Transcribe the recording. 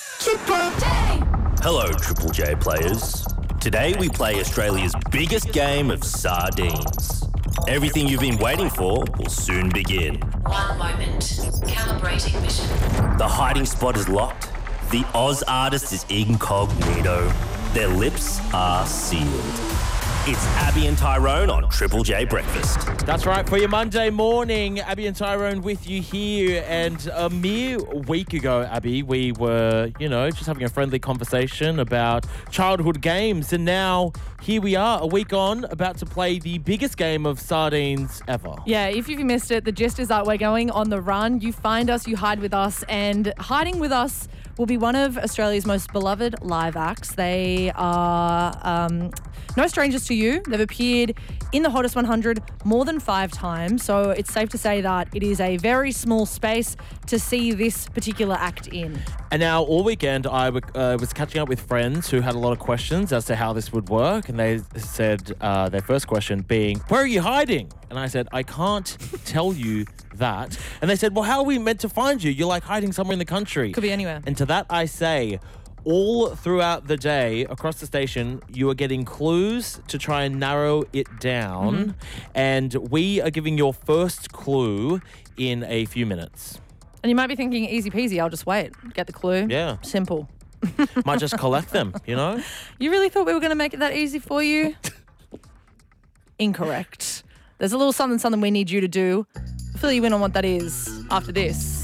Hello, Triple J players. Today we play Australia's biggest game of sardines. Everything you've been waiting for will soon begin. 1 moment. Calibrating mission. The hiding spot is locked. The Oz artist is incognito. Their lips are sealed. It's Abby and Tyrone on Triple J Breakfast. That's right, for your Monday morning, Abby and Tyrone with you here. And a mere week ago, Abby, we were, just having a friendly conversation about childhood games. And now here we are, a week on, about to play the biggest game of sardines ever. Yeah, if you've missed it, the gist is that we're going on the run. You find us, you hide with us, and hiding with us will be one of Australia's most beloved live acts. They are no strangers to you. They've appeared in the Hottest 100 more than 5 times, so it's safe to say that it is a very small space to see this particular act in. And now all weekend I was catching up with friends who had a lot of questions as to how this would work, and they said their first question being, where are you hiding? And I said, I can't tell you that. And they said, well, how are we meant to find you? You're like hiding somewhere in the country. Could be anywhere. And to that I say, all throughout the day across the station, you are getting clues to try and narrow it down. Mm-hmm. And we are giving your first clue in a few minutes. And you might be thinking, easy peasy, I'll just wait. Get the clue. Yeah. Simple. Might just collect them, You really thought we were going to make it that easy for you? Incorrect. There's a little something we need you to do. Fill you in on what that is after this.